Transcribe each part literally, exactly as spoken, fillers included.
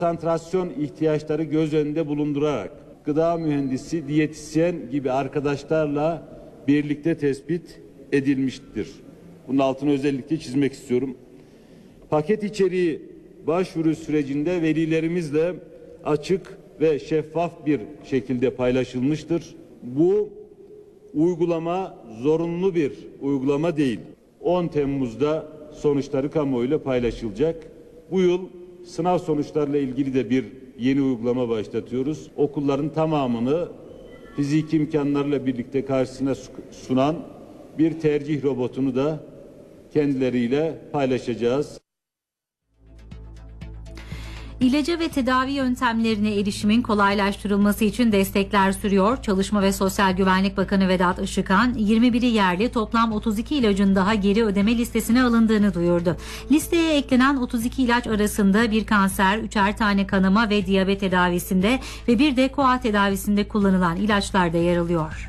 Konsantrasyon ihtiyaçları göz önünde bulundurarak gıda mühendisi, diyetisyen gibi arkadaşlarla birlikte tespit edilmiştir. Bunun altını özellikle çizmek istiyorum. Paket içeriği başvuru sürecinde velilerimizle açık ve şeffaf bir şekilde paylaşılmıştır. Bu uygulama zorunlu bir uygulama değil. on Temmuz'da sonuçları kamuoyuyla paylaşılacak. Bu yıl sınav sonuçlarıyla ilgili de bir yeni uygulama başlatıyoruz. Okulların tamamını fiziki imkanlarla birlikte karşısına sunan bir tercih robotunu da kendileriyle paylaşacağız. İlaca ve tedavi yöntemlerine erişimin kolaylaştırılması için destekler sürüyor. Çalışma ve Sosyal Güvenlik Bakanı Vedat Işıkhan, yirmi biri yerli toplam otuz iki ilacın daha geri ödeme listesine alındığını duyurdu. Listeye eklenen otuz iki ilaç arasında bir kanser, üçer tane kanama ve diyabet tedavisinde ve bir de koa tedavisinde kullanılan ilaçlar da yer alıyor.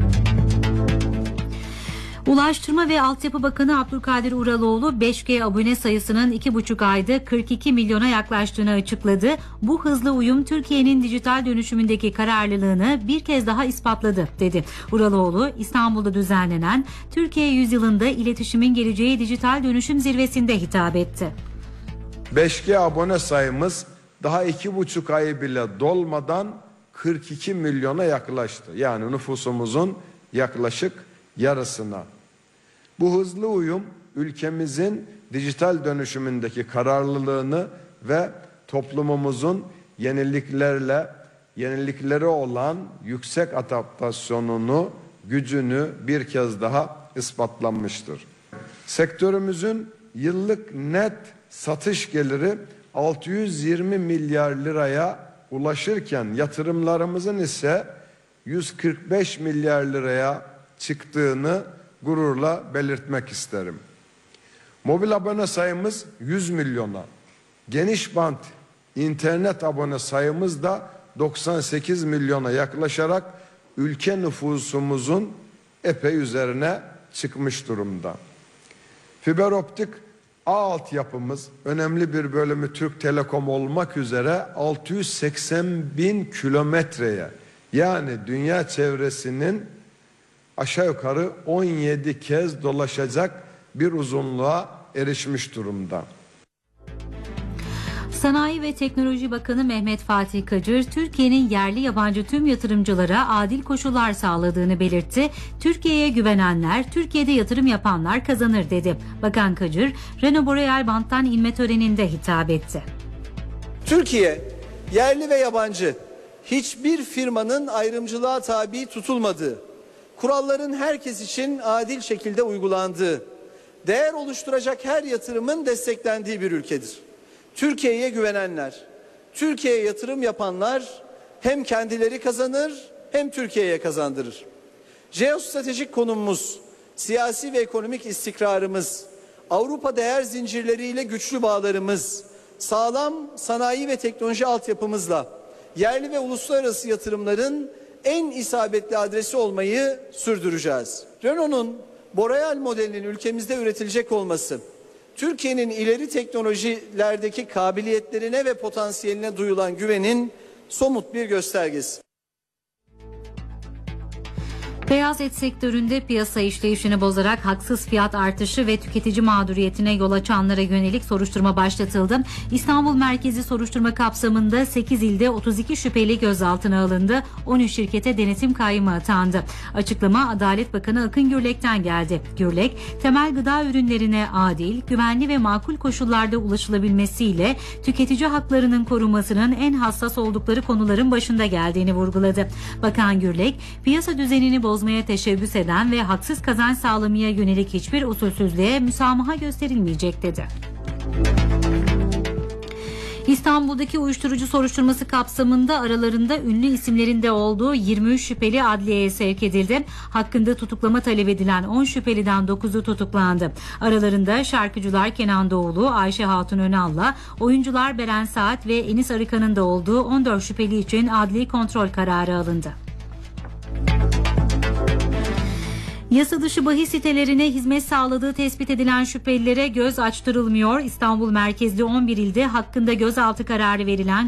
Ulaştırma ve Altyapı Bakanı Abdülkadir Uraloğlu beş G abone sayısının iki buçuk ayda kırk iki milyona yaklaştığını açıkladı. Bu hızlı uyum Türkiye'nin dijital dönüşümündeki kararlılığını bir kez daha ispatladı, dedi. Uraloğlu, İstanbul'da düzenlenen Türkiye Yüzyılında İletişimin Geleceği Dijital Dönüşüm Zirvesi'nde hitap etti. beş G abone sayımız daha iki buçuk ayı bile dolmadan kırk iki milyona yaklaştı. Yani nüfusumuzun yaklaşık yarısına. Bu hızlı uyum ülkemizin dijital dönüşümündeki kararlılığını ve toplumumuzun yeniliklerle yeniliklere olan yüksek adaptasyonunu, gücünü bir kez daha ispatlanmıştır. Sektörümüzün yıllık net satış geliri altı yüz yirmi milyar liraya ulaşırken yatırımlarımızın ise yüz kırk beş milyar liraya çıktığını gururla belirtmek isterim. Mobil abone sayımız yüz milyona, geniş bant internet abone sayımız da doksan sekiz milyona yaklaşarak ülke nüfusumuzun epey üzerine çıkmış durumda. Fiber optik ağ altyapımız önemli bir bölümü Türk Telekom olmak üzere altı yüz seksen bin kilometreye, yani dünya çevresinin aşağı yukarı on yedi kez dolaşacak bir uzunluğa erişmiş durumda. Sanayi ve Teknoloji Bakanı Mehmet Fatih Kacır, Türkiye'nin yerli yabancı tüm yatırımcılara adil koşullar sağladığını belirtti. Türkiye'ye güvenenler, Türkiye'de yatırım yapanlar kazanır, dedi. Bakan Kacır, Renault Boreal banttan inme töreninde hitap etti. Türkiye, yerli ve yabancı hiçbir firmanın ayrımcılığa tabi tutulmadığı, kuralların herkes için adil şekilde uygulandığı, değer oluşturacak her yatırımın desteklendiği bir ülkedir. Türkiye'ye güvenenler, Türkiye'ye yatırım yapanlar hem kendileri kazanır hem Türkiye'ye kazandırır. Jeostratejik konumumuz, siyasi ve ekonomik istikrarımız, Avrupa değer zincirleriyle güçlü bağlarımız, sağlam sanayi ve teknoloji altyapımızla yerli ve uluslararası yatırımların en isabetli adresi olmayı sürdüreceğiz. Renault'un Boreal modelinin ülkemizde üretilecek olması, Türkiye'nin ileri teknolojilerdeki kabiliyetlerine ve potansiyeline duyulan güvenin somut bir göstergesi. Beyaz et sektöründe piyasa işleyişini bozarak haksız fiyat artışı ve tüketici mağduriyetine yol açanlara yönelik soruşturma başlatıldı. İstanbul merkezi soruşturma kapsamında sekiz ilde otuz iki şüpheli gözaltına alındı. on üç şirkete denetim kayyımı atandı. Açıklama Adalet Bakanı Akın Gürlek'ten geldi. Gürlek, temel gıda ürünlerine adil, güvenli ve makul koşullarda ulaşılabilmesiyle tüketici haklarının korunmasının en hassas oldukları konuların başında geldiğini vurguladı. Bakan Gürlek, piyasa düzenini bozmaktadır. bozmaya teşebbüs eden ve haksız kazanç sağlamaya yönelik hiçbir usulsüzlüğe müsamaha gösterilmeyecek, dedi. İstanbul'daki uyuşturucu soruşturması kapsamında aralarında ünlü isimlerin de olduğu yirmi üç şüpheli adliyeye sevk edildi. Hakkında tutuklama talep edilen on şüpheliden dokuzu tutuklandı. Aralarında şarkıcılar Kenan Doğulu, Ayşe Hatun Önal'la oyuncular Beren Saat ve Enis Arıkan'ın da olduğu on dört şüpheli için adli kontrol kararı alındı. Yasa dışı bahis sitelerine hizmet sağladığı tespit edilen şüphelilere göz açtırılmıyor. İstanbul merkezli on bir ilde hakkında gözaltı kararı verilen